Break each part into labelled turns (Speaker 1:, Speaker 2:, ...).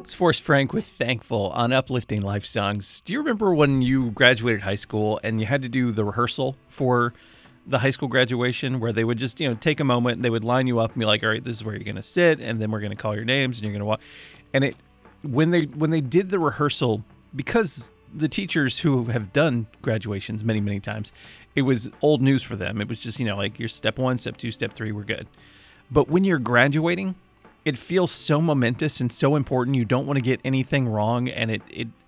Speaker 1: It's Forrest Frank with Thankful on Uplifting Life Songs. Do you remember when you graduated high school and you had to do the rehearsal for the high school graduation where they would just, take a moment and they would line you up and be like, all right, this is where you're going to sit, and then we're going to call your names and you're going to walk. And when they did the rehearsal, because the teachers who have done graduations many, many times, it was old news for them. It was just, like your step 1, step 2, step 3, we're good. But when you're graduating, it feels so momentous and so important. You don't want to get anything wrong. And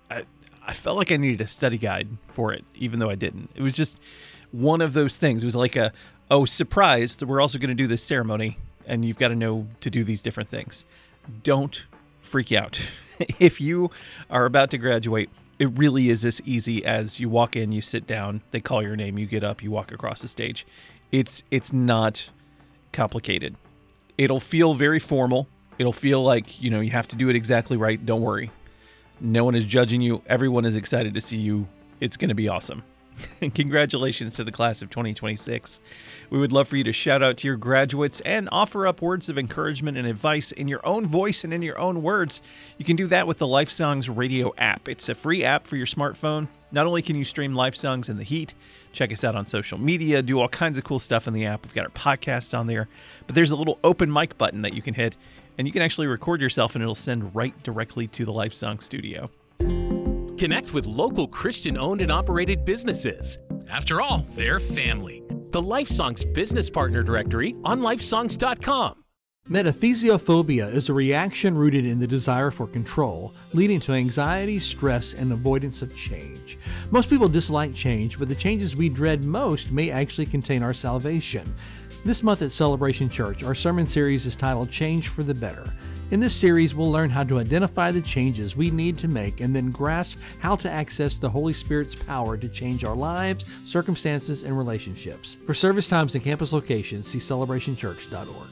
Speaker 1: I felt like I needed a study guide for it, even though I didn't. It was just one of those things. It was like surprise, we're also going to do this ceremony and you've got to know to do these different things. Don't freak out. If you are about to graduate, it really is as easy as you walk in, you sit down, they call your name, you get up, you walk across the stage. It's not complicated. It'll feel very formal. It'll feel like, you have to do it exactly right. Don't worry. No one is judging you. Everyone is excited to see you. It's going to be awesome. And congratulations to the class of 2026. We would love for you to shout out to your graduates and offer up words of encouragement and advice in your own voice and in your own words. You can do that with the Life Songs radio app. It's a free app for your smartphone. Not only can you stream Life Songs in the heat, check us out on social media, do all kinds of cool stuff in the app. We've got our podcast on there, but there's a little open mic button that you can hit, and you can actually record yourself, and it'll send right directly to the Life Song studio.
Speaker 2: Connect with local Christian-owned and operated businesses. After all, they're family. The Life Songs Business Partner Directory on lifesongs.com.
Speaker 3: Metathesiophobia is a reaction rooted in the desire for control, leading to anxiety, stress, and avoidance of change. Most people dislike change, but the changes we dread most may actually contain our salvation. This month at Celebration Church, our sermon series is titled Change for the Better. In this series, we'll learn how to identify the changes we need to make and then grasp how to access the Holy Spirit's power to change our lives, circumstances, and relationships. For service times and campus locations, see celebrationchurch.org.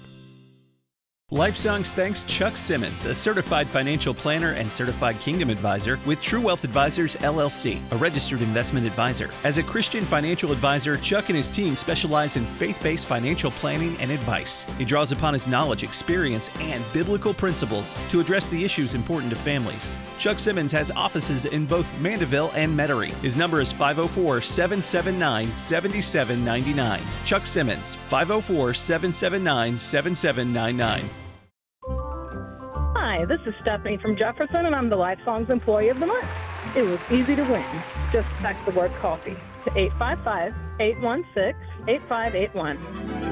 Speaker 1: Life Songs thanks Chuck Simmons, a certified financial planner and certified Kingdom advisor with True Wealth Advisors, LLC, a registered investment advisor. As a Christian financial advisor, Chuck and his team specialize in faith-based financial planning and advice. He draws upon his knowledge, experience, and biblical principles to address the issues important to families. Chuck Simmons has offices in both Mandeville and Metairie. His number is 504-779-7799. Chuck Simmons, 504-779-7799.
Speaker 4: Hi, this is Stephanie from Jefferson, and I'm the Life Songs Employee of the Month. It was easy to win. Just text the word coffee to 855-816-8581.